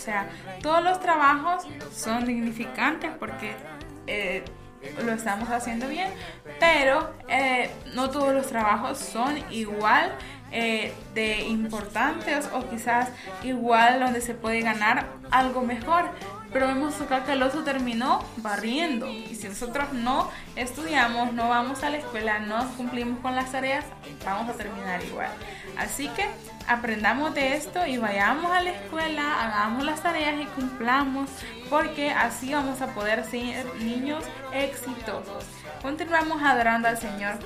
sea, todos los trabajos son significantes porque lo estamos haciendo bien, pero no todos los trabajos son igual de importantes o quizás igual donde se puede ganar algo mejor. Pero vemos acá que el oso terminó barriendo, y si nosotros no estudiamos, no vamos a la escuela, no cumplimos con las tareas, vamos a terminar igual. Así que aprendamos de esto y vayamos a la escuela, hagamos las tareas y cumplamos, porque así vamos a poder ser niños exitosos. Continuamos adorando al Señor